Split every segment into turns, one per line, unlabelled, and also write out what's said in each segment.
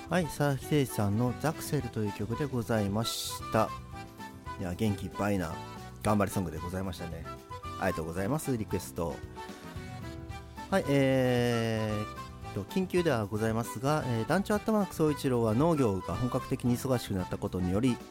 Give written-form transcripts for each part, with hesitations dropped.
はい、佐々木誠司さんのザクセルという曲でございました。いや、元気いっぱいな頑張りソングでございましたね。ありがとうございます。リクエスト。はい、緊急ではございますが、団長アットマーク総一郎は農業が本格的に忙しくなったことにより、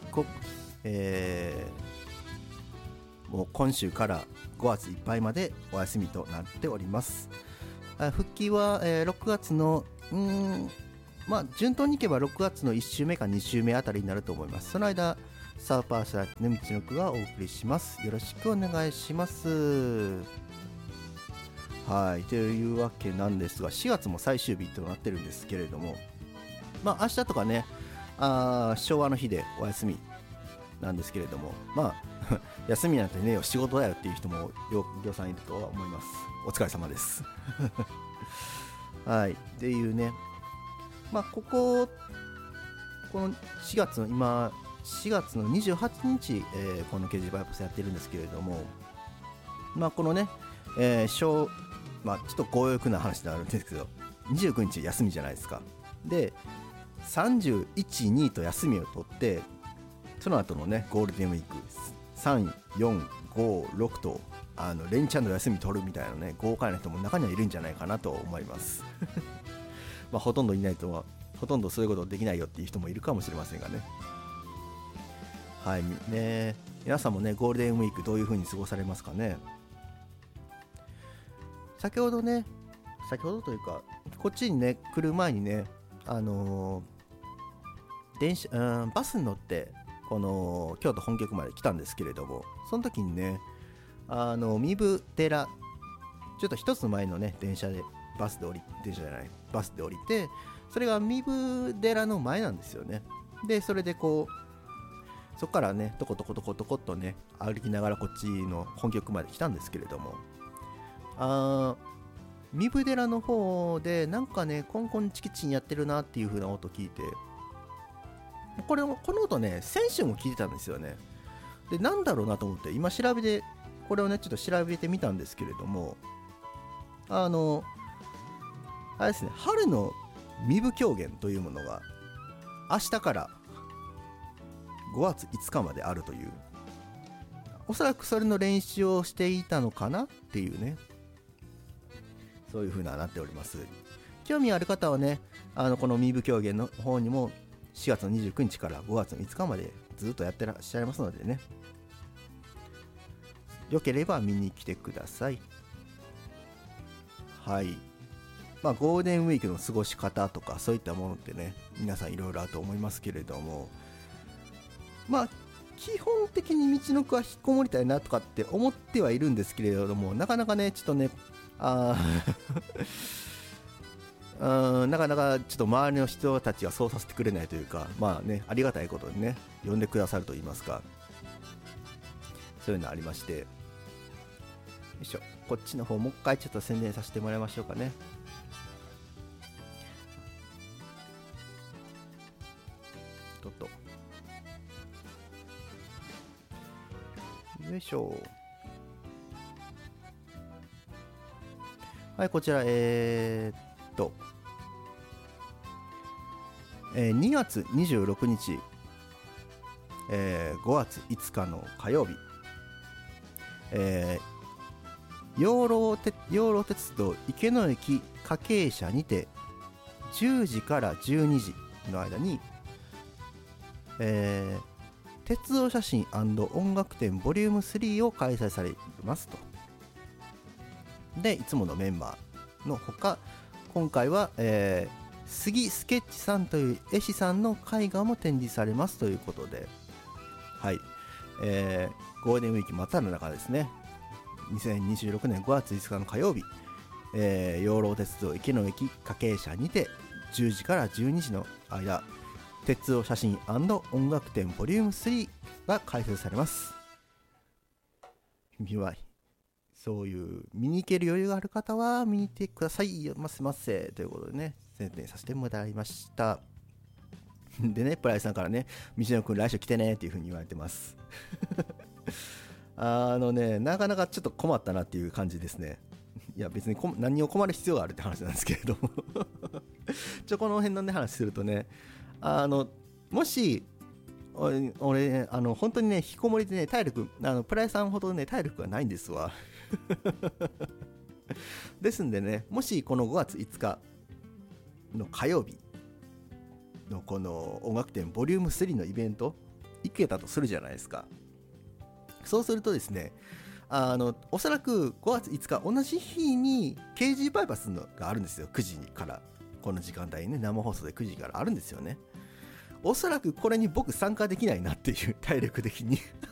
もう今週から5月いっぱいまでお休みとなっております。復帰は、6月の順当にいけば6月の1週目か2週目あたりになると思います。その間サーパーサラティの道のくがお送りします。よろしくお願いします。はい、というわけなんですが、4月も最終日となってるんですけれども、明日とかね、昭和の日でお休みなんですけれども、休みなんてねえよ仕事だよっていう人も量産いるとは思います。お疲れ様ですはいっていうね、この4月の28日、この掲示バイパスやってるんですけれども、このね、ちょっと強欲な話になるんですけど、29日休みじゃないですか。で31、2と休みを取って、その後のねゴールデンウィーク3、4、5、6と連チャンの休み取るみたいなね豪快な人も中にはいるんじゃないかなと思いますほとんどいないとは、ほとんどそういうことできないよっていう人もいるかもしれませんがね。はいね、皆さんもねゴールデンウィークどういう風に過ごされますかね。先ほどというかこっちにね来る前にね、バスに乗ってこの京都本局まで来たんですけれども、その時にね三部寺、ちょっと一つ前のねバスで降りて、それが三部寺の前なんですよね。でそれでそこからねトコトコっとね歩きながらこっちの本局まで来たんですけれども、三部寺の方でなんかねコンコンチキチンやってるなっていう風な音聞いて、この音ね先週も聞いてたんですよね。でなんだろうなと思って今これをねちょっと調べてみたんですけれども、あれですね、春の三部狂言というものが明日から5月5日まであるという、おそらくそれの練習をしていたのかなっていうね、そういう風ななっております。興味ある方はねこの三部狂言の方にも4月の29日から5月の5日までずっとやってらっしゃいますのでね、よければ見に来てください。はい、ゴールデンウィークの過ごし方とかそういったものってね皆さんいろいろあると思いますけれども、基本的に道のくは引きこもりたいなとかって思ってはいるんですけれども、なかなかねちょっとねなかなかちょっと周りの人たちがそうさせてくれないというか、ありがたいことにね呼んでくださると言いますか、そういうのありまして、よいしょ、こっちの方もう一回ちょっと宣伝させてもらいましょうかね。よいしょ。はい、こちら2月26日、5月5日の火曜日、養老鉄道池野駅加計車にて10時から12時の間に、鉄道写真&音楽展ボリューム3を開催されますと。でいつものメンバーのほか、今回は、杉スケッチさんという絵師さんの絵画も展示されますということで、はい、ゴールデンウィーク真っ只中ですね。2026年5月5日の火曜日、養老鉄道池野駅加計車にて10時から12時の間、鉄道写真&音楽展ボリューム3が開催されます。そういう見に行ける余裕がある方は見に行ってくださいませということでね、宣伝させてもらいましたでね、プライさんからね、道のくん来週来てねっていう風に言われてますなかなかちょっと困ったなっていう感じですね。いや別に何を困る必要があるって話なんですけれどもこの辺のね話するとね、もし俺本当にね引きこもりでね体力プライさんほどね体力がないんですわですんでね、もしこの5月5日の火曜日のこの音楽展ボリューム3のイベント行けたとするじゃないですか。そうするとですね、おそらく5月5日同じ日に KG バイパスのがあるんですよ。9時からこの時間帯ね、生放送で9時からあるんですよね。おそらくこれに僕参加できないなっていう体力的に